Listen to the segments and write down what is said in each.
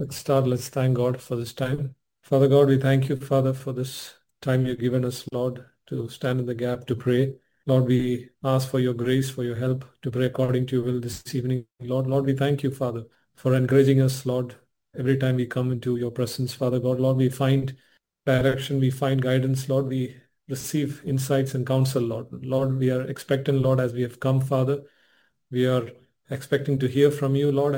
Let's start. Let's thank God for this time. Father God, we thank you, Father, for this time you've given us, Lord, to stand in the gap to pray. Lord, we ask for your grace, for your help to pray according to your will this evening. Lord, we thank you, Father, for encouraging us, Lord, every time we come into your presence, Father God. Lord, we find direction, we find guidance, Lord, we receive insights and counsel, Lord. Lord, we are expectant, Lord, as we have come, Father. We are expecting to hear from you, Lord,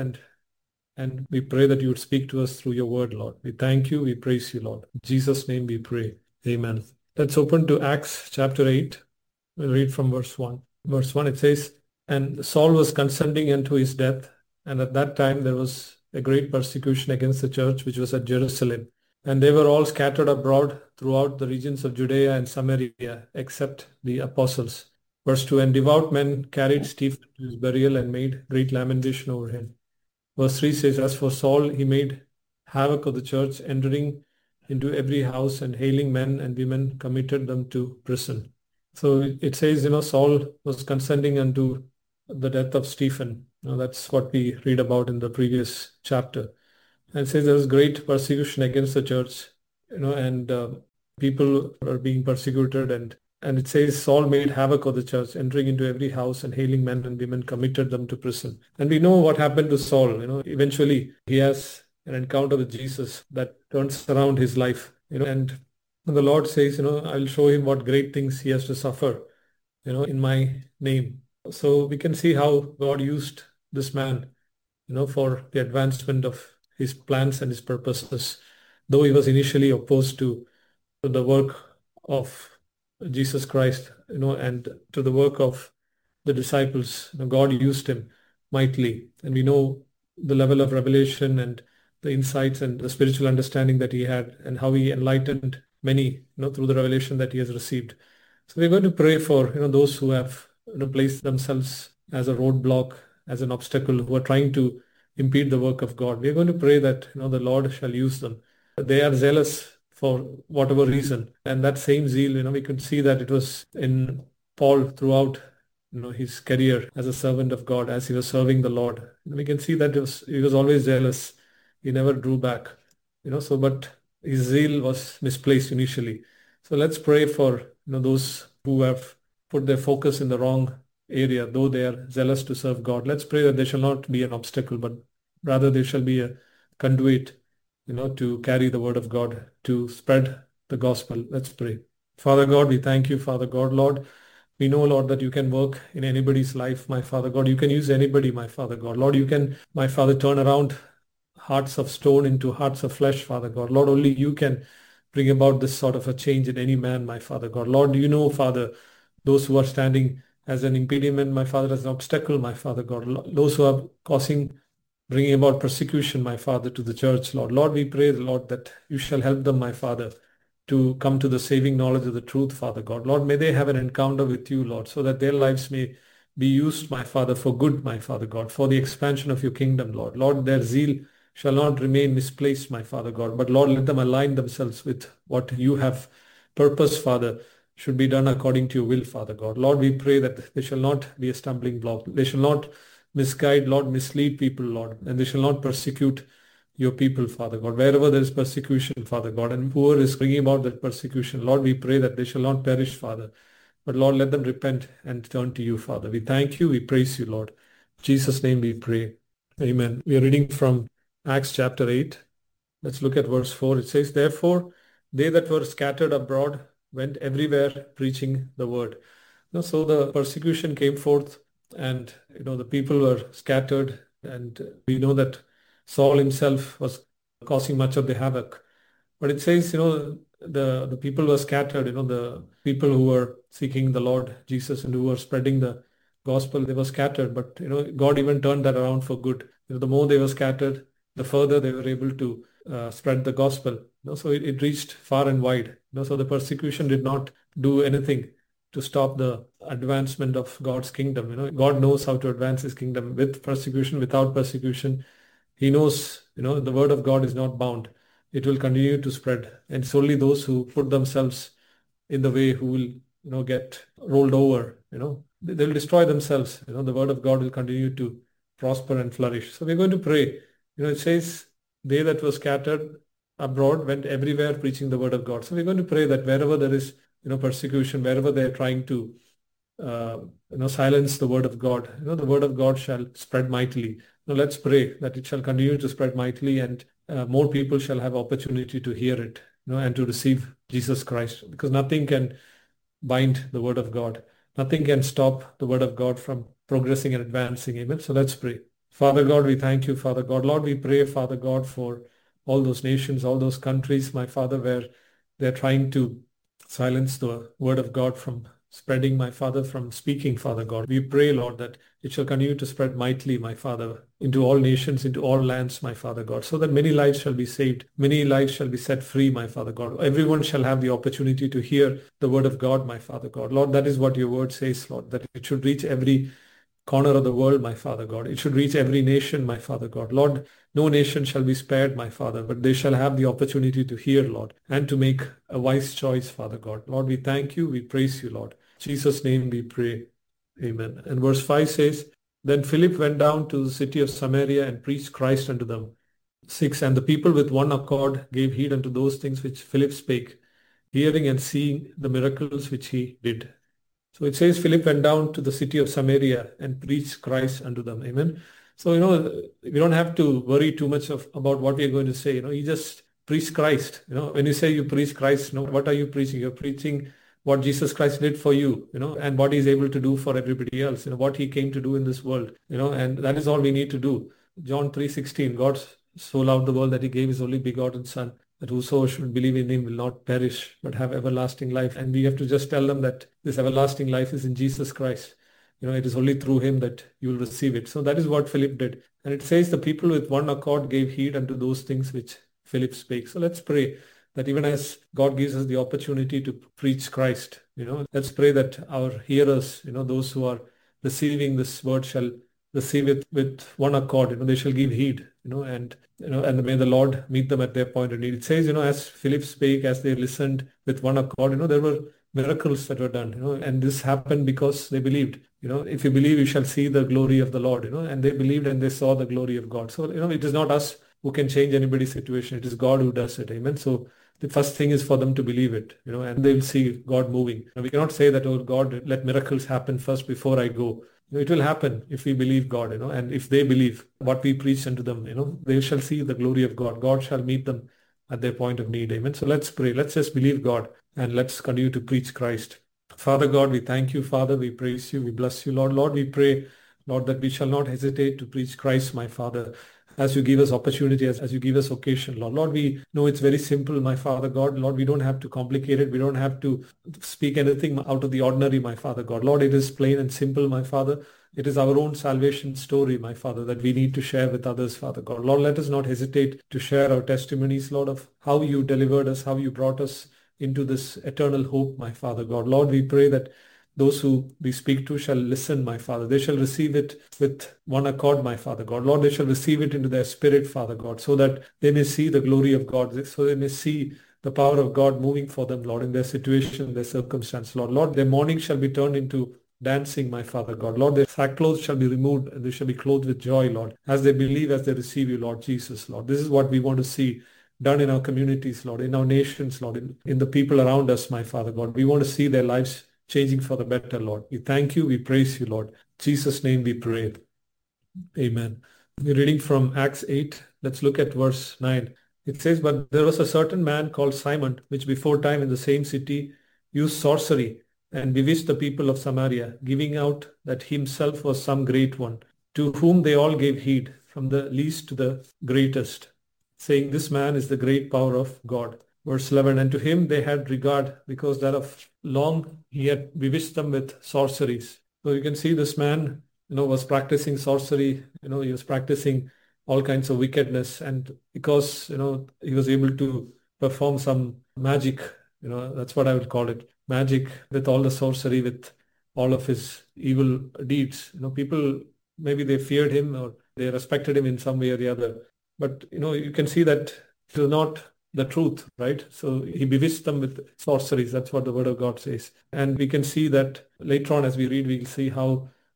and we pray that you would speak to us through your word, Lord. We thank you. We praise you, Lord. In Jesus' name we pray. Amen. Let's open to Acts chapter 8. We'll read from verse 1. Verse 1, it says, "And Saul was consenting unto his death, and at that time there was a great persecution against the church which was at Jerusalem. And they were all scattered abroad throughout the regions of Judea and Samaria, except the apostles." Verse 2, "And devout men carried Stephen to his burial and made great lamentation over him." Verse 3 says, "As for Saul, he made havoc of the church, entering into every house and hailing men and women, committed them to prison." So it says, Saul was consenting unto the death of Stephen. That's what we read about in the previous chapter. And it says there was great persecution against the church, and people are being persecuted, and it says Saul made havoc of the church, entering into every house and hailing men and women, committed them to prison. And we know what happened to Saul. Eventually he has an encounter with Jesus that turns around his life. And the Lord says, I'll show him what great things he has to suffer, in my name. So we can see how God used this man, for the advancement of his plans and his purposes. Though he was initially opposed to the work of Jesus Christ, and to the work of the disciples. God used him mightily. And we know the level of revelation and the insights and the spiritual understanding that he had, and how he enlightened many, through the revelation that he has received. So we're going to pray for, those who have, placed themselves as a roadblock, as an obstacle, who are trying to impede the work of God. We're going to pray that, the Lord shall use them. They are zealous for whatever reason. And that same zeal, we could see that it was in Paul throughout, his career as a servant of God, as he was serving the Lord. We can see that he was always zealous. He never drew back, but his zeal was misplaced initially. So let's pray for, those who have put their focus in the wrong area, though they are zealous to serve God. Let's pray that they shall not be an obstacle, but rather they shall be a conduit, to carry the word of God, to spread the gospel. Let's pray. Father God, we thank you, Father God. Lord, we know, Lord, that you can work in anybody's life, my Father God. You can use anybody, my Father God. Lord, you can, my Father, turn around hearts of stone into hearts of flesh, Father God. Lord, only you can bring about this sort of a change in any man, my Father God. Lord, you know, Father, those who are standing as an impediment, my Father, as an obstacle, my Father God. Those who are bringing about persecution, my Father, to the church, Lord. Lord, we pray, Lord, that you shall help them, my Father, to come to the saving knowledge of the truth, Father God. Lord, may they have an encounter with you, Lord, so that their lives may be used, my Father, for good, my Father God, for the expansion of your kingdom, Lord. Lord, their zeal shall not remain misplaced, my Father God, but Lord, let them align themselves with what you have purposed, Father, should be done according to your will, Father God. Lord, we pray that they shall not be a stumbling block. They shall not misguide, Lord, mislead people, Lord, and they shall not persecute your people, Father God. Wherever there is persecution, Father God, and whoever is bringing about that persecution, Lord, we pray that they shall not perish, Father. But Lord, let them repent and turn to you, Father. We thank you. We praise you, Lord. In Jesus' name we pray. Amen. We are reading from Acts chapter 8. Let's look at verse 4. It says, "Therefore, they that were scattered abroad went everywhere preaching the word." So the persecution came forth, and the people were scattered, and we know that Saul himself was causing much of the havoc. But it says, the people were scattered, the people who were seeking the Lord Jesus and who were spreading the gospel, they were scattered. But, God even turned that around for good. The more they were scattered, the further they were able to spread the gospel. So it reached far and wide. So the persecution did not do anything to stop the advancement of God's kingdom. God knows how to advance his kingdom with persecution, without persecution. He knows, the word of God is not bound. It will continue to spread. And it's only those who put themselves in the way who will, get rolled over, they'll destroy themselves. The word of God will continue to prosper and flourish. So we're going to pray. It says they that were scattered abroad went everywhere preaching the word of God. So we're going to pray that wherever there is, persecution, wherever they're trying to, uh, silence the word of God, the word of God shall spread mightily. Now let's pray that it shall continue to spread mightily, and more people shall have opportunity to hear it, and to receive Jesus Christ, because nothing can bind the word of God. Nothing can stop the word of God from progressing and advancing. Amen. So let's pray. Father God, we thank you, Father God. Lord, we pray, Father God, for all those nations, all those countries, my Father, where they're trying to silence the word of God from spreading, my Father, from speaking, Father God. We pray, Lord, that it shall continue to spread mightily, my Father, into all nations, into all lands, my Father God, so that many lives shall be saved, many lives shall be set free, my Father God. Everyone shall have the opportunity to hear the word of God, my Father God. Lord, that is what your word says, Lord, that it should reach every corner of the world, my Father God. It should reach every nation, my Father God. Lord, no nation shall be spared, my Father, but they shall have the opportunity to hear, Lord, and to make a wise choice, Father God. Lord, we thank you, we praise you, Lord. In Jesus' name we pray. Amen. And verse 5 says, Then Philip went down to the city of Samaria and preached Christ unto them. 6, And the people with one accord gave heed unto those things which Philip spake, hearing and seeing the miracles which he did. So it says Philip went down to the city of Samaria and preached Christ unto them. Amen. So, we don't have to worry too much about what we are going to say. You just preach Christ. When you say you preach Christ, what are you preaching? You're preaching what Jesus Christ did for you, and what he's able to do for everybody else, what he came to do in this world, and that is all we need to do. John 3:16, God so loved the world that he gave his only begotten son, that whoso should believe in him will not perish, but have everlasting life. And we have to just tell them that this everlasting life is in Jesus Christ. It is only through him that you will receive it. So that is what Philip did. And it says the people with one accord gave heed unto those things which Philip spake. So let's pray that even as God gives us the opportunity to preach Christ, let's pray that our hearers, those who are receiving this word shall receive it with one accord. They shall give heed, and may the Lord meet them at their point of need. It says, as Philip spake, as they listened with one accord, there were miracles that were done, and this happened because they believed. If you believe, you shall see the glory of the Lord, and they believed and they saw the glory of God. So, it is not us who can change anybody's situation. It is God who does it. Amen. So the first thing is for them to believe it, and they'll see God moving. We cannot say that, oh God, let miracles happen first before I go. It will happen if we believe God, and if they believe what we preach unto them, they shall see the glory of God. God shall meet them at their point of need. Amen. So let's pray. Let's just believe God and let's continue to preach Christ. Father God, we thank you, Father. We praise you. We bless you, Lord. Lord, we pray, Lord, that we shall not hesitate to preach Christ, my Father, as you give us opportunity, as you give us occasion, Lord. Lord, we know it's very simple, my Father God. Lord, we don't have to complicate it. We don't have to speak anything out of the ordinary, my Father God. Lord, it is plain and simple, my Father. It is our own salvation story, my Father, that we need to share with others, Father God. Lord, let us not hesitate to share our testimonies, Lord, of how you delivered us, how you brought us into this eternal hope, my Father God. Lord, we pray that those who we speak to shall listen, my Father. They shall receive it with one accord, my Father God. Lord, they shall receive it into their spirit, Father God, so that they may see the glory of God, so they may see the power of God moving for them, Lord, in their situation, their circumstance, Lord. Lord, their mourning shall be turned into dancing, my Father God. Lord, their sackcloth shall be removed and they shall be clothed with joy, Lord, as they believe, as they receive you, Lord Jesus, Lord. This is what we want to see done in our communities, Lord, in our nations, Lord, in the people around us, my Father God. We want to see their lives changing for the better, Lord. We thank you. We praise you, Lord. In Jesus' name we pray. Amen. We're reading from Acts 8. Let's look at verse 9. It says, But there was a certain man called Simon, which before time in the same city used sorcery and bewitched the people of Samaria, giving out that himself was some great one, to whom they all gave heed, from the least to the greatest, saying, This man is the great power of God. Verse 11, And to him they had regard, because that of long he had bewitched them with sorceries. So you can see this man, was practicing sorcery. He was practicing all kinds of wickedness. And because, he was able to perform some magic, that's what I would call it, magic, with all the sorcery, with all of his evil deeds. People, maybe they feared him or they respected him in some way or the other. But, you can see that it is not the truth, right? So he bewitched them with sorceries. That's what the word of God says. And we can see that later on as we read, we'll see how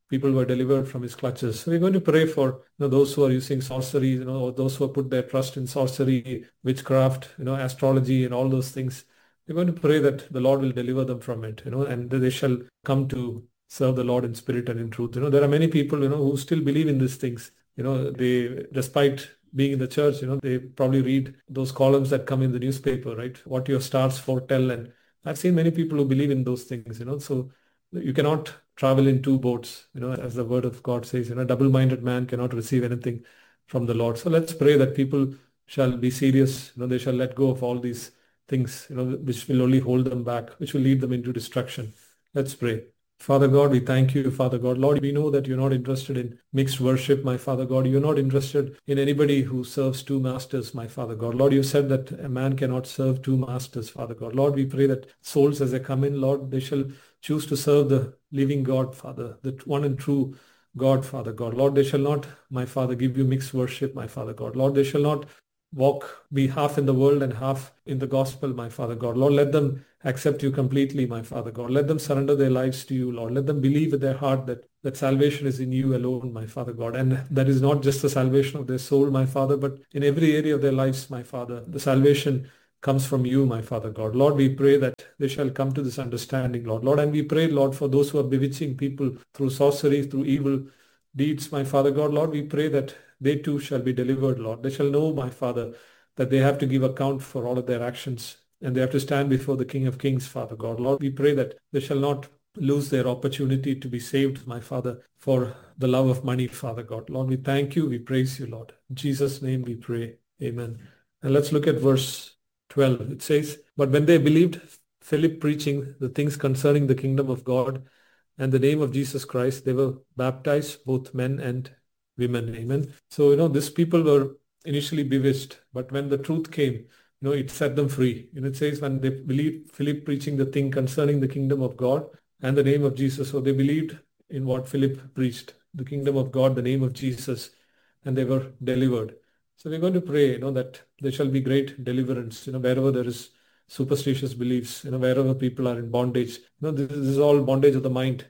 people were delivered from his clutches. So we're going to pray for those who are using sorcery, or those who have put their trust in sorcery, witchcraft, astrology and all those things. We're going to pray that the Lord will deliver them from it, and that they shall come to serve the Lord in spirit and in truth. There are many people, who still believe in these things. They, despite being in the church, they probably read those columns that come in the newspaper, right? What your stars foretell. And I've seen many people who believe in those things, so you cannot travel in two boats, as the word of God says, double-minded man cannot receive anything from the Lord. So let's pray that people shall be serious, they shall let go of all these things, which will only hold them back, which will lead them into destruction. Let's pray. Father God, we thank you, Father God. Lord, we know that you're not interested in mixed worship, my Father God. You're not interested in anybody who serves two masters, my Father God. Lord, you said that a man cannot serve two masters, Father God. Lord, we pray that souls as they come in, Lord, they shall choose to serve the living God, Father, the one and true God, Father God. Lord, they shall not, my Father, give you mixed worship, my Father God. Lord, they shall not be half in the world and half in the gospel, my Father God. Lord, let them accept you completely, my Father God. Let them surrender their lives to you, Lord. Let them believe with their heart that salvation is in you alone, my Father God. And that is not just the salvation of their soul, my Father, but in every area of their lives, my Father. The salvation comes from you, my Father God. Lord, we pray that they shall come to this understanding, Lord. Lord, and we pray, Lord, for those who are bewitching people through sorcery, through evil deeds, my Father God. Lord, we pray that they too shall be delivered, Lord. They shall know, my Father, that they have to give account for all of their actions and they have to stand before the King of Kings, Father God. Lord, we pray that they shall not lose their opportunity to be saved, my Father, for the love of money, Father God. Lord, we thank you. We praise you, Lord. In Jesus' name we pray. Amen. And let's look at verse 12. It says, "But when they believed Philip preaching the things concerning the kingdom of God and the name of Jesus Christ, they were baptized, both men and women." Amen. So, these people were initially bewitched, but when the truth came, it set them free. It says when they believed Philip preaching the thing concerning the kingdom of God and the name of Jesus. So they believed in what Philip preached, the kingdom of God, the name of Jesus, and they were delivered. So we're going to pray, that there shall be great deliverance, wherever there is superstitious beliefs, wherever people are in bondage. This is all bondage of the mind,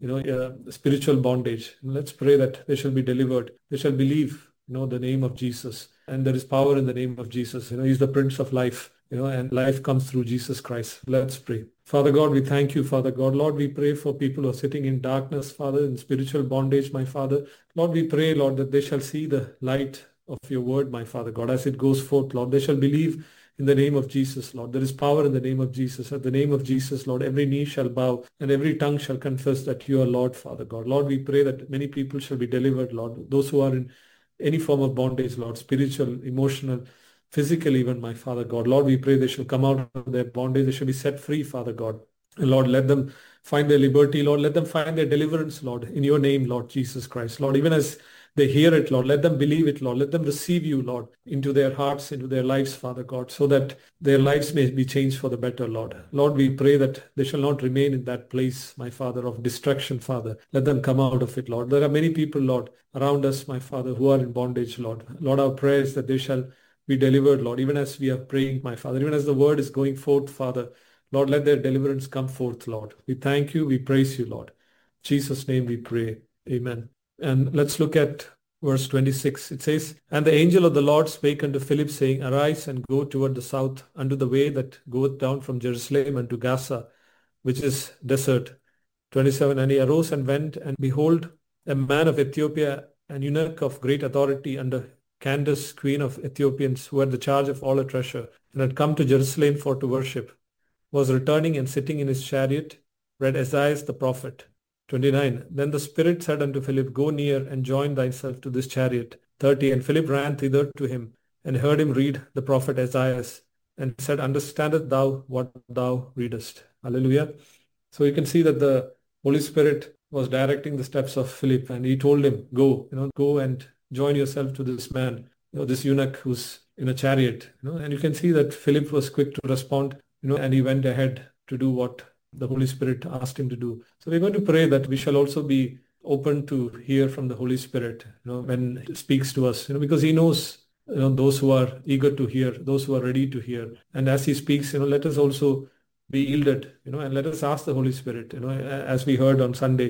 spiritual bondage. Let's pray that they shall be delivered. They shall believe, the name of Jesus. And there is power in the name of Jesus. He's the Prince of life, and life comes through Jesus Christ. Let's pray. Father God, we thank you, Father God. Lord, we pray for people who are sitting in darkness, Father, in spiritual bondage, my Father. Lord, we pray, Lord, that they shall see the light of your word, my Father God, as it goes forth, Lord. They shall believe in the name of Jesus, Lord. There is power in the name of Jesus. At the name of Jesus, Lord, every knee shall bow and every tongue shall confess that you are Lord, Father God. Lord, we pray that many people shall be delivered, Lord. Those who are in any form of bondage, Lord, spiritual, emotional, physical even, my Father God. Lord, we pray they shall come out of their bondage. They shall be set free, Father God. And Lord, let them find their liberty, Lord. Let them find their deliverance, Lord, in your name, Lord Jesus Christ. Lord, even as they hear it, Lord, let them believe it, Lord. Let them receive you, Lord, into their hearts, into their lives, Father God, so that their lives may be changed for the better, Lord. Lord, we pray that they shall not remain in that place, my Father, of destruction, Father. Let them come out of it, Lord. There are many people, Lord, around us, my Father, who are in bondage, Lord. Lord, our prayer is that they shall be delivered, Lord, even as we are praying, my Father, even as the word is going forth, Father. Lord, let their deliverance come forth, Lord. We thank you. We praise you, Lord. In Jesus' name we pray. Amen. And let's look at verse 26. It says, "And the angel of the Lord spake unto Philip, saying, Arise and go toward the south unto the way that goeth down from Jerusalem unto Gaza, which is desert." 27. "And he arose and went, and behold, a man of Ethiopia, an eunuch of great authority under Candace, queen of Ethiopians, who had the charge of all her treasure, and had come to Jerusalem for to worship, was returning and sitting in his chariot, read Esaias the prophet." 29. "Then the Spirit said unto Philip, Go near and join thyself to this chariot. 30. "And Philip ran thither to him, and heard him read the prophet Esaias, and said, Understandest thou what thou readest?" Hallelujah. So you can see that the Holy Spirit was directing the steps of Philip, and he told him, go and join yourself to this man, this eunuch who's in a chariot. And you can see that Philip was quick to respond, and he went ahead to do what the Holy Spirit asked him to do. So we're going to pray that we shall also be open to hear from the Holy Spirit, when he speaks to us, because he knows, those who are eager to hear, those who are ready to hear. And as he speaks, let us also be yielded, and let us ask the Holy Spirit, as we heard on Sunday,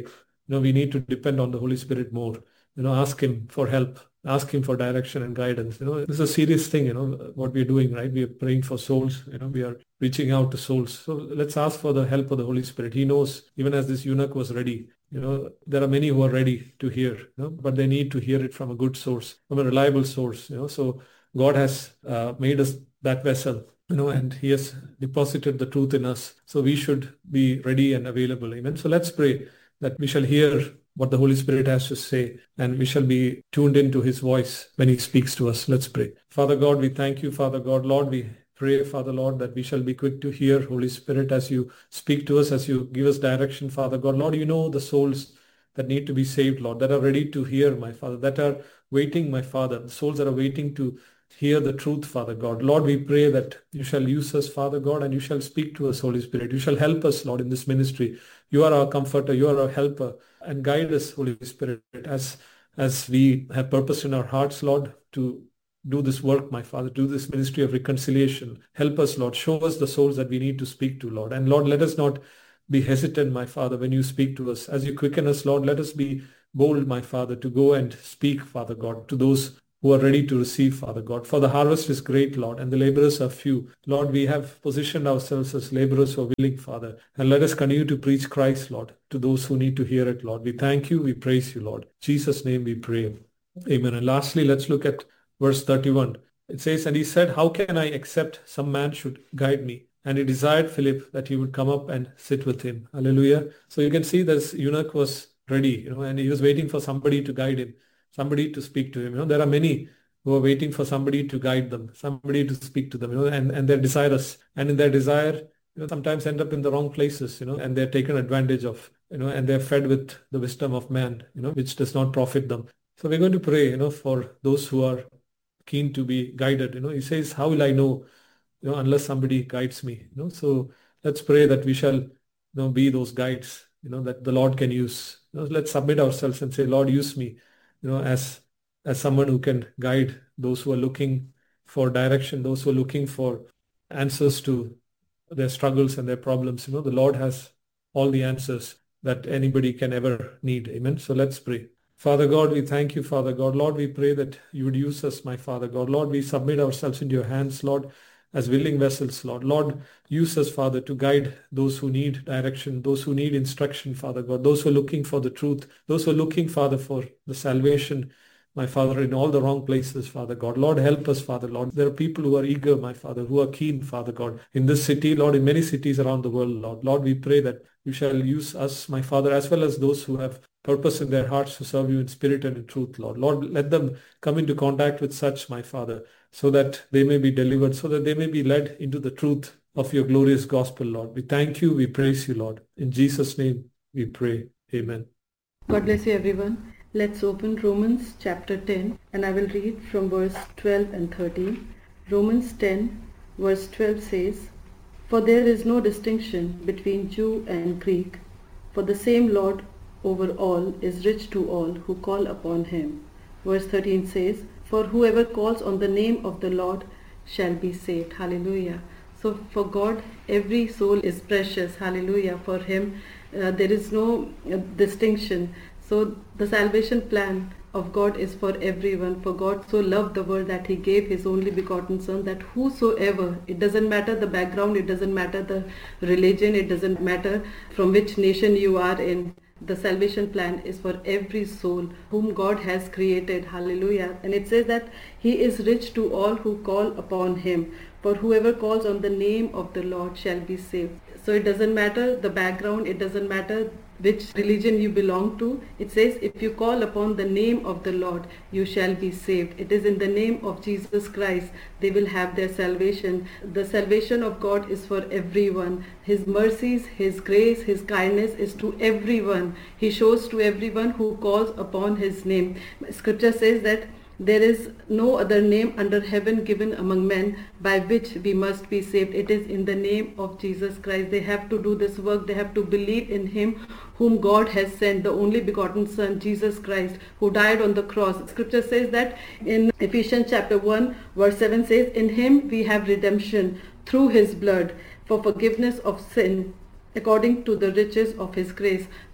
we need to depend on the Holy Spirit more. Ask Him for help, ask Him for direction and guidance. This is a serious thing, what we're doing, right? We are praying for souls, we are reaching out to souls. So let's ask for the help of the Holy Spirit. He knows, even as this eunuch was ready, there are many who are ready to hear, but they need to hear it from a good source, from a reliable source. So God has made us that vessel, and He has deposited the truth in us. So we should be ready and available. Amen. So let's pray that we shall hear what the Holy Spirit has to say, and we shall be tuned into His voice when He speaks to us. Let's pray. Father God, we thank you, Father God. Lord, we pray, Father Lord, that we shall be quick to hear, Holy Spirit, as you speak to us, as you give us direction, Father God. Lord, you know the souls that need to be saved, Lord, that are ready to hear, my Father, that are waiting, my Father, the souls that are waiting to hear the truth, Father God. Lord, we pray that you shall use us, Father God, and you shall speak to us, Holy Spirit. You shall help us, Lord, in this ministry. You are our comforter, you are our helper, and guide us, Holy Spirit, as we have purpose in our hearts, Lord, to do this work, my Father, do this ministry of reconciliation. Help us, Lord. Show us the souls that we need to speak to, Lord. And Lord, let us not be hesitant, my Father, when you speak to us. As you quicken us, Lord, let us be bold, my Father, to go and speak, Father God, to those who are ready to receive, Father God. For the harvest is great, Lord, and the laborers are few. Lord, we have positioned ourselves as laborers who are willing, Father. And let us continue to preach Christ, Lord, to those who need to hear it, Lord. We thank you, we praise you, Lord. In Jesus' name we pray. Amen. And lastly, let's look at verse 31. It says, and he said, how can I accept some man should guide me? And he desired Philip that he would come up and sit with him. Hallelujah. So you can see this eunuch was ready, and he was waiting for somebody to guide him, somebody to speak to him. There are many who are waiting for somebody to guide them, somebody to speak to them, and they're desirous. And in their desire, sometimes end up in the wrong places, and they're taken advantage of, and they're fed with the wisdom of man, which does not profit them. So we're going to pray, for those who are keen to be guided. He says, how will I know, unless somebody guides me? So let's pray that we shall, be those guides, that the Lord can use. Let's submit ourselves and say, Lord, use me, as someone who can guide those who are looking for direction, those who are looking for answers to their struggles and their problems. The Lord has all the answers that anybody can ever need. Amen. So let's pray. Father God, we thank you, Father God. Lord, we pray that you would use us, my Father God. Lord, we submit ourselves into your hands, Lord, as willing vessels, Lord. Lord, use us, Father, to guide those who need direction, those who need instruction, Father God, those who are looking for the truth, those who are looking, Father, for the salvation, my Father, in all the wrong places, Father God. Lord, help us, Father, Lord. There are people who are eager, my Father, who are keen, Father God, in this city, Lord, in many cities around the world, Lord. Lord, we pray that you shall use us, my Father, as well as those who have purpose in their hearts to serve you in spirit and in truth, Lord. Lord, let them come into contact with such, my Father, so that they may be delivered, so that they may be led into the truth of your glorious gospel, Lord. We thank you, we praise you, Lord. In Jesus' name we pray. Amen. God bless you, everyone. Let's open Romans chapter 10, and I will read from verse 12 and 13. Romans 10, verse 12 says, for there is no distinction between Jew and Greek, for the same Lord over all is rich to all who call upon him. Verse 13 says, for whoever calls on the name of the Lord shall be saved. Hallelujah. So for God, every soul is precious. Hallelujah. For him, there is no distinction. So the salvation plan of God is for everyone. For God so loved the world that he gave his only begotten son, that whosoever, it doesn't matter the background, it doesn't matter the religion, it doesn't matter from which nation you are in, the salvation plan is for every soul whom God has created. Hallelujah. And it says that he is rich to all who call upon him. For whoever calls on the name of the Lord shall be saved. So it doesn't matter the background, it doesn't matter which religion you belong to. It says, if you call upon the name of the Lord, you shall be saved. It is in the name of Jesus Christ they will have their salvation. The salvation of God is for everyone. His mercies, his grace, his kindness is to everyone. He shows to everyone who calls upon his name. Scripture says that there is no other name under heaven given among men by which we must be saved. It is in the name of Jesus Christ. They have to do this work. They have to believe in him whom God has sent, the only begotten Son, Jesus Christ, who died on the cross. Scripture says that in Ephesians chapter 1, verse 7 says, in him we have redemption through his blood for forgiveness of sin, according to the riches of his grace.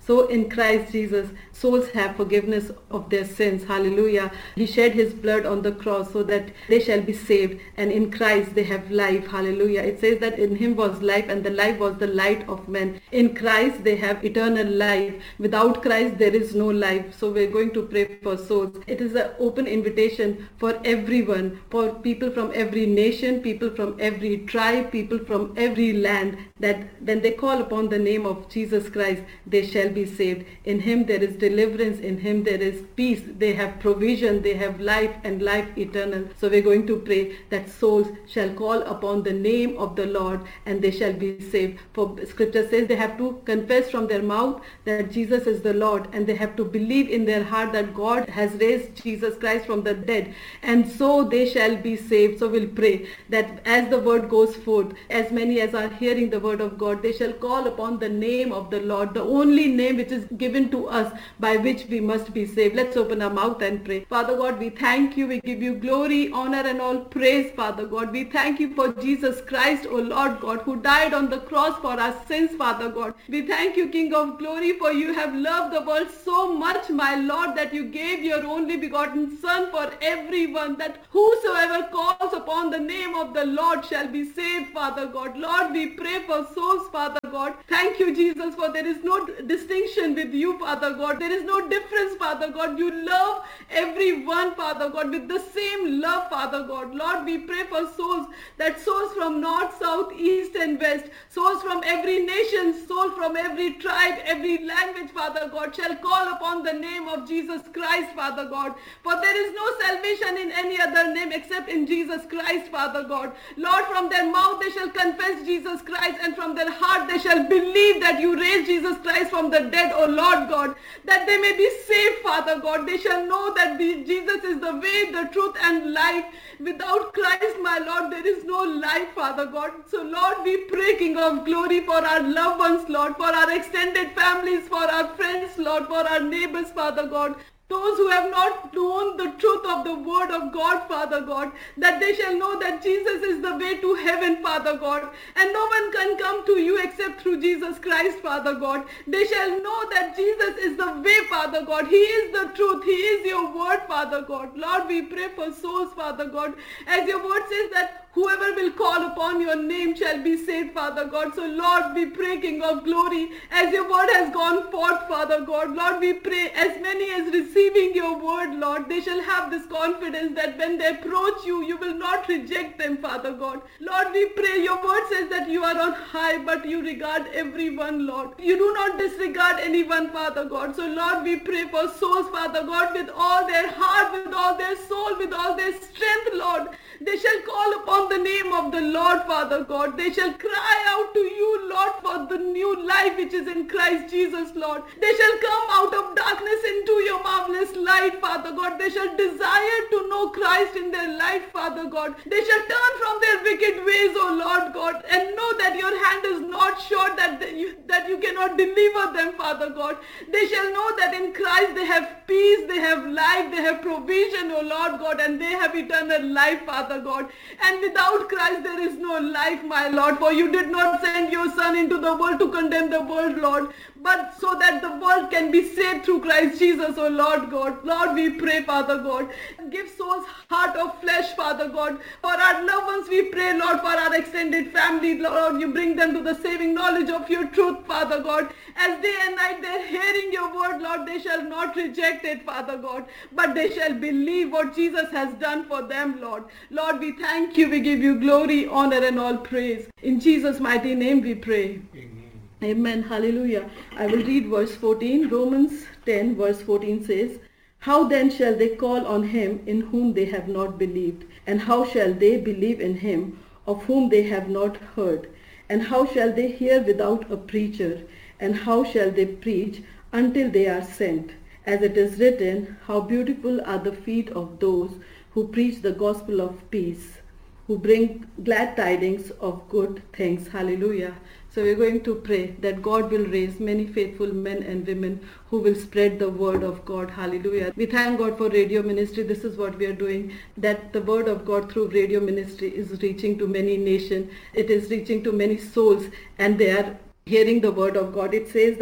So in Christ Jesus, souls have forgiveness of their sins. Hallelujah. He shed his blood on the cross so that they shall be saved. And in Christ they have life. Hallelujah. It says that in him was life, and the life was the light of men. In Christ they have eternal life. Without Christ there is no life. So we're going to pray for souls. It is an open invitation for everyone, for people from every nation, people from every tribe, people from every land, that when they call upon the name of Jesus Christ, they shall be saved. In him there is deliverance, in him there is peace, they have provision, they have life and life eternal. So we're going to pray that souls shall call upon the name of the Lord and they shall be saved. For scripture says they have to confess from their mouth that Jesus is the Lord, and they have to believe in their heart that God has raised Jesus Christ from the dead, and so they shall be saved. So we'll pray that as the word goes forth, as many as are hearing the word of God, they shall call upon the name of the Lord, the only name which is given to us by which we must be saved. Let's open our mouth and pray. Father God, we thank you. We give you glory, honor and all praise, Father God. We thank you for Jesus Christ, O Lord God, who died on the cross for our sins, Father God. We thank you, King of glory, for you have loved the world so much, my Lord, that you gave your only begotten Son for everyone, that whosoever calls upon the name of the Lord shall be saved, Father God. Lord, we pray for souls, Father God. Thank you, Jesus, for there is no distinction with you, Father God. There is no difference, Father God. You love everyone, Father God, with the same love, Father God. Lord, we pray for souls, that souls from north, south, east and west, souls from every nation, soul from every tribe, every language, Father God, shall call upon the name of Jesus Christ, Father God. For there is no salvation in any other name except in Jesus Christ, Father God. Lord, from their mouth they shall confess Jesus Christ, and from their heart they shall believe that you raised Jesus Christ from the dead, O Lord God, that they may be saved, Father God. They shall know that Jesus is the way, the truth and life. Without Christ, my Lord, there is no life, Father God. So Lord, we pray, King of glory, for our loved ones, Lord, for our extended families, for our friends, Lord, for our neighbors, Father God. Those who have not known the truth of the word of God, Father God, that they shall know that Jesus is the way to heaven, Father God, and no one can come to you except through Jesus Christ, Father God. They shall know that Jesus is the way, Father God. He is the truth. He is your word, Father God. Lord, we pray for souls, Father God, as your word says that whoever will call upon your name shall be saved, Father God. So Lord, we pray, King of glory, as your word has gone forth, Father God. Lord, we pray as many as receiving your word, Lord, they shall have this confidence that when they approach you, you will not reject them, Father God. Lord, we pray, your word says that you are on high, but you regard everyone, Lord. You do not disregard anyone, Father God. So Lord, we pray for souls, Father God, with all their heart, with all their soul, with all their strength, Lord. They shall call upon the name of the Lord, Father God. They shall cry out to you, Lord, for the new life which is in Christ Jesus, Lord. They shall come out of darkness into your marvelous light, Father God. They shall desire to know Christ in their life, Father God. They shall turn from their wicked ways, O Lord God, and know that your hand is not short, that you cannot deliver them, Father God. They shall know that in Christ they have peace, they have life, they have provision, O Lord God, and they have eternal life, Father God. And without Christ there is no life, my Lord, for you did not send your Son into the world to condemn the world, Lord, but so that the world can be saved through Christ Jesus, O Lord God. Lord, we pray, Father God, give souls heart of flesh, Father God. For our loved ones, we pray, Lord, for our extended family, Lord, you bring them to the saving knowledge of your truth, Father God. As day and night they're hearing your word, Lord, they shall not reject it, Father God, but they shall believe what Jesus has done for them, Lord. Lord, we thank you, we give you glory, honor and all praise. In Jesus' mighty name we pray. Amen. Hallelujah. I will read verse 14. Romans 10 verse 14 says, "How then shall they call on him in whom they have not believed? And how shall they believe in him of whom they have not heard? And how shall they hear without a preacher? And how shall they preach until they are sent? As it is written, how beautiful are the feet of those who preach the gospel of peace, who bring glad tidings of good things." Hallelujah. So we're going to pray that God will raise many faithful men and women who will spread the word of God. Hallelujah. We thank God for radio ministry. This is what we are doing, that the word of God through radio ministry is reaching to many nations. It is reaching to many souls, and they are hearing the word of God. It says that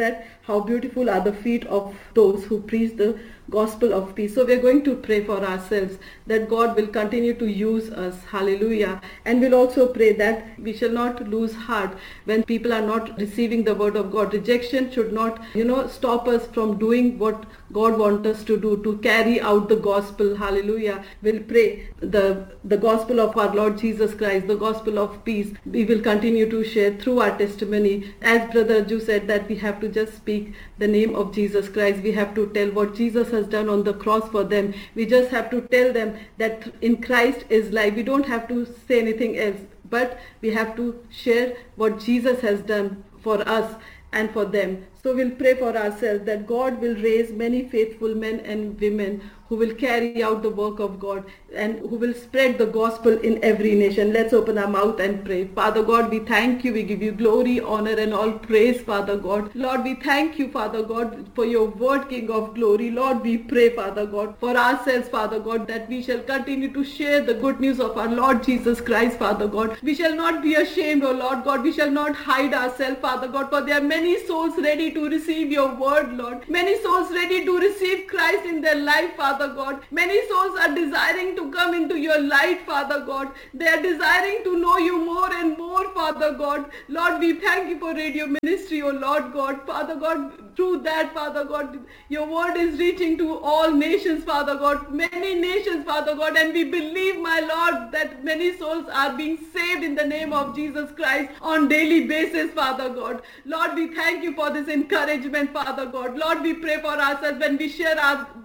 How beautiful are the feet of those who preach the gospel of peace. So we are going to pray for ourselves that God will continue to use us. Hallelujah. And we'll also pray that we shall not lose heart when people are not receiving the word of God. Rejection should not, stop us from doing what God wants us to do, to carry out the gospel. Hallelujah. We'll pray the gospel of our Lord Jesus Christ, the gospel of peace. We will continue to share through our testimony. As Brother Ju said, that we have to just speak the name of Jesus Christ. We have to tell what Jesus has done on the cross for them. We just have to tell them that in Christ is life. We don't have to say anything else, but we have to share what Jesus has done for us and for them. So we'll pray for ourselves that God will raise many faithful men and women who will carry out the work of God and who will spread the gospel in every nation. Let's open our mouth and pray. Father God, we thank you. We give you glory, honor and all praise, Father God. Lord, we thank you, Father God, for your word, King of glory. Lord, we pray, Father God, for ourselves, Father God, that we shall continue to share the good news of our Lord Jesus Christ, Father God. We shall not be ashamed, O Lord God. We shall not hide ourselves, Father God, for there are many souls ready to receive your word, Lord. Many souls ready to receive Christ in their life, Father God. Many souls are desiring to come into your light, Father God. They are desiring to know you more and more, Father God. Lord, we thank you for radio ministry, O Lord God. Father God, through that, Father God, your word is reaching to all nations, Father God. Many nations, Father God. And we believe, my Lord, that many souls are being saved in the name of Jesus Christ on daily basis, Father God. Lord, we thank you for this encouragement, Father God. Lord, we pray for ourselves when we share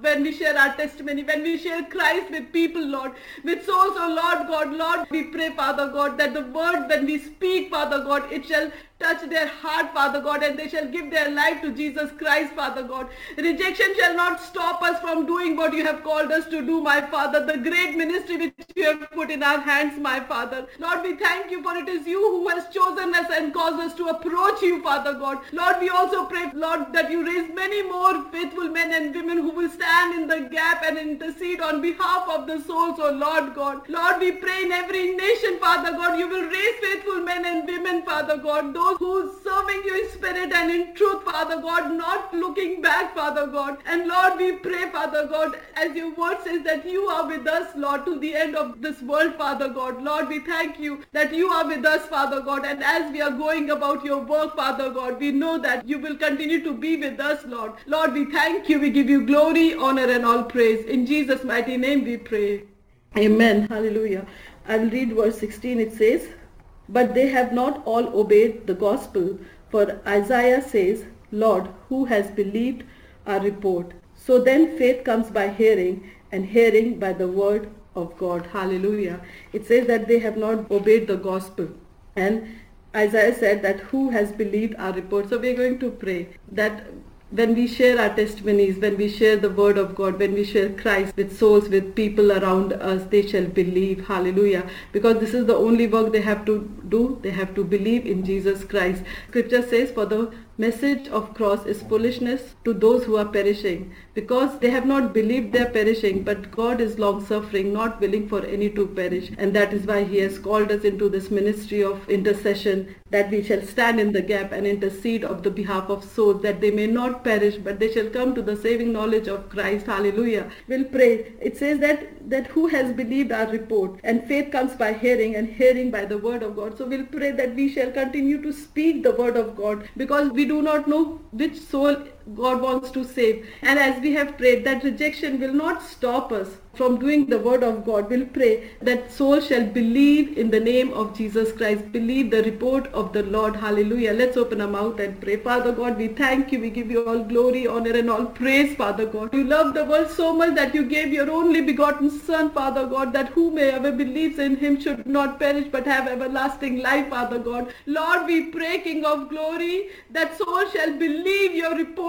our testimony, when we share Christ with people, Lord, with souls, oh Lord God. Lord, we pray, Father God, that the word when we speak, Father God, it shall touch their heart, Father God, and they shall give their life to Jesus Christ, Father God. Rejection shall not stop us from doing what you have called us to do, my Father, the great ministry which you have put in our hands, my Father. Lord, we thank you, for it is you who has chosen us and caused us to approach you, Father God. Lord, we also pray, Lord, that you raise many more faithful men and women who will stand in the gap and intercede on behalf of the souls, oh Lord God. Lord, we pray in every nation, Father God, you will raise faithful men and women, Father God, those who serving you in spirit and in truth, Father God, not looking back, Father God. And Lord, we pray, Father God, as your word says that you are with us, Lord, to the end of this world, Father God. Lord, we thank you that you are with us, Father God. And as we are going about your work, Father God, we know that you will continue to be with us, Lord. Lord, we thank you. We give you glory, honor and all praise. In Jesus' mighty name we pray. Amen. Hallelujah. I will read verse 16. It says, "But they have not all obeyed the gospel, for Isaiah says, Lord, who has believed our report? So then faith comes by hearing, and hearing by the word of God." Hallelujah. It says that they have not obeyed the gospel. And Isaiah said that who has believed our report. So we are going to pray that when we share our testimonies, when we share the word of God, when we share Christ with souls, with people around us, they shall believe. Hallelujah. Because this is the only work they have to do. They have to believe in Jesus Christ. Scripture says, for the message of cross is foolishness to those who are perishing, because they have not believed they are perishing, but God is long suffering, not willing for any to perish. And that is why he has called us into this ministry of intercession, that we shall stand in the gap and intercede of the behalf of souls, that they may not perish, but they shall come to the saving knowledge of Christ. Hallelujah. We'll pray. It says that who has believed our report, and faith comes by hearing, and hearing by the word of God. So we'll pray that we shall continue to speak the word of God, because we do not know which soul God wants to save. And as we have prayed, that rejection will not stop us from doing the word of God. We'll pray that soul shall believe in the name of Jesus Christ, believe the report of the Lord. Hallelujah. Let's open our mouth and pray. Father God, we thank you. We give you all glory, honor and all praise, Father God. You love the world so much that you gave your only begotten Son, Father God, that whomever believes in him should not perish but have everlasting life, Father God. Lord, we pray, King of glory, that soul shall believe your report,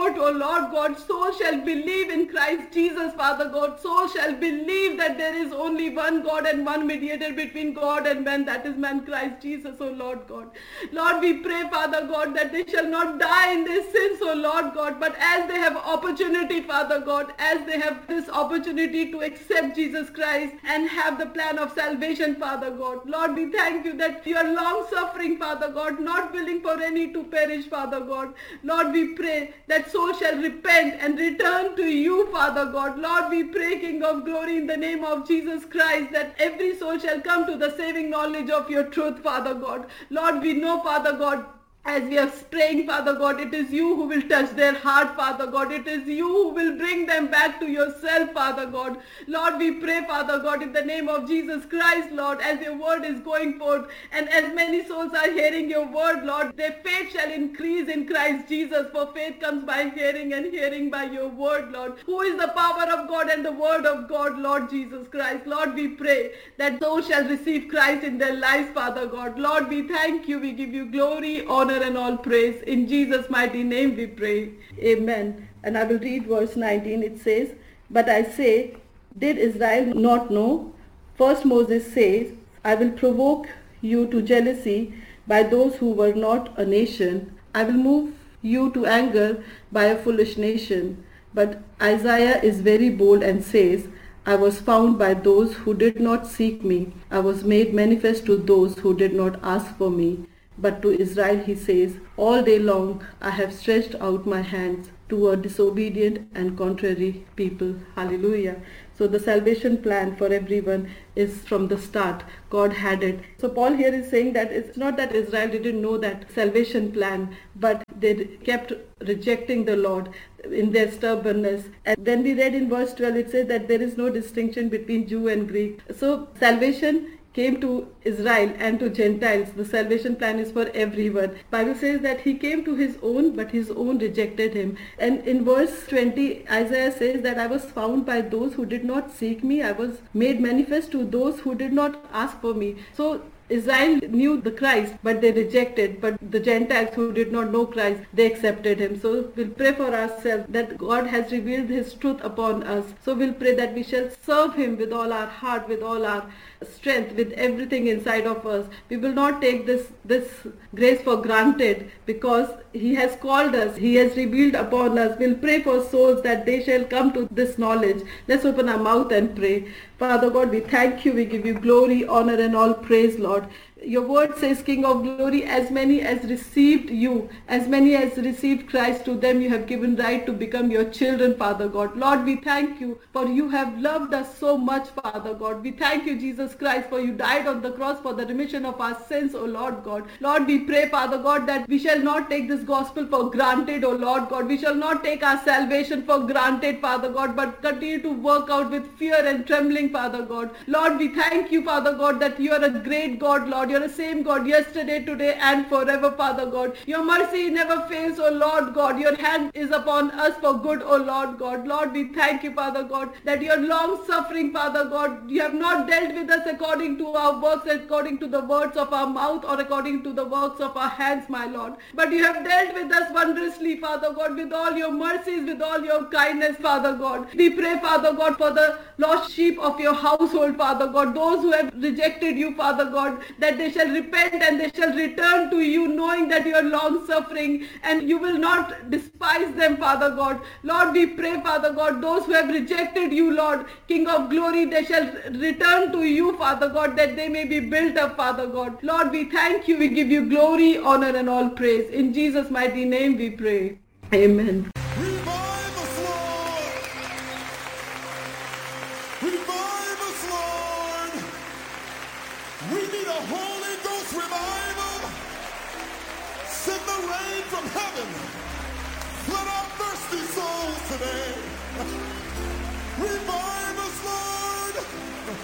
report, O Lord God, soul shall believe in Christ Jesus, Father God. Soul shall believe that there is only one God and one mediator between God and man, that is man Christ Jesus, O Lord God. Lord, we pray, Father God, that they shall not die in their sins, O Lord God, but as they have opportunity, Father God, as they have this opportunity to accept Jesus Christ and have the plan of salvation, Father God. Lord, we thank you that you are long suffering, Father God, not willing for any to perish, Father God. Lord, we pray that soul shall repent and return to you, Father God. Lord, we pray, King of glory, in the name of Jesus Christ, that every soul shall come to the saving knowledge of your truth, Father God. Lord, we know, Father God, as we are praying, Father God, it is you who will touch their heart, Father God. It is you who will bring them back to yourself, Father God. Lord, we pray, Father God, in the name of Jesus Christ, Lord, as your word is going forth and as many souls are hearing your word, Lord, their faith shall increase in Christ Jesus. For faith comes by hearing and hearing by your word, Lord. Who is the power of God and the word of God, Lord Jesus Christ. Lord, we pray that those shall receive Christ in their lives, Father God. Lord, we thank you. We give you glory, honor, and all praise. In Jesus' mighty name we pray. Amen. And I will read verse 19. It says, "But I say, did Israel not know? First Moses says, I will provoke you to jealousy by those who were not a nation. I will move you to anger by a foolish nation." But Isaiah is very bold and says, "I was found by those who did not seek me. I was made manifest to those who did not ask for me." But to Israel he says, "All day long I have stretched out my hands to a disobedient and contrary people." Hallelujah. So the salvation plan for everyone is from the start. God had it. So Paul here is saying that it's not that Israel didn't know that salvation plan, but they kept rejecting the Lord in their stubbornness. And then we read in verse 12, it says that there is no distinction between Jew and Greek. So salvation came to Israel and to Gentiles. The salvation plan is for everyone. Bible says that he came to his own, but his own rejected him. And in verse 20, Isaiah says that I was found by those who did not seek me. I was made manifest to those who did not ask for me. So Israel knew the Christ, but they rejected. But the Gentiles who did not know Christ, they accepted him. So we'll pray for ourselves that God has revealed his truth upon us. So we'll pray that we shall serve him with all our heart, with all our strength, with everything inside of us. We will not take this grace for granted, because he has called us, he has revealed upon us. We'll pray for souls that they shall come to this knowledge. Let's open our mouth and pray. Father God, we thank you, we give you glory, honor, and all praise, Lord. Your word says, King of glory, as many as received you, as many as received Christ, to them you have given right to become your children, Father God. Lord, we thank you, for you have loved us so much, Father God. We thank you, Jesus Christ, for you died on the cross for the remission of our sins, O Lord God. Lord, we pray, Father God, that we shall not take this gospel for granted, O Lord God. We shall not take our salvation for granted, Father God, but continue to work out with fear and trembling, Father God. Lord, we thank you, Father God, that you are a great God, Lord. You're the same God yesterday, today, and forever, Father God. Your mercy never fails, O Lord God. Your hand is upon us for good, O Lord God. Lord, we thank you, Father God, that you are long suffering, Father God. You have not dealt with us according to our works, according to the words of our mouth, or according to the works of our hands, my Lord. But you have dealt with us wondrously, Father God, with all your mercies, with all your kindness, Father God. We pray, Father God, for the lost sheep of your household, Father God, those who have rejected you, Father God, that they shall repent and they shall return to you, knowing that you are long suffering and you will not despise them, Father God. Lord, we pray, Father God, those who have rejected you, Lord, King of glory, they shall return to you, Father God, that they may be built up, Father God. Lord, we thank you, we give you glory, honor, and all praise. In Jesus' mighty name we pray. Amen. Revive us, Lord! Revive us, Lord! We need a Holy Ghost revival. Send the rain from heaven. Flood our thirsty souls today. Revive us, Lord!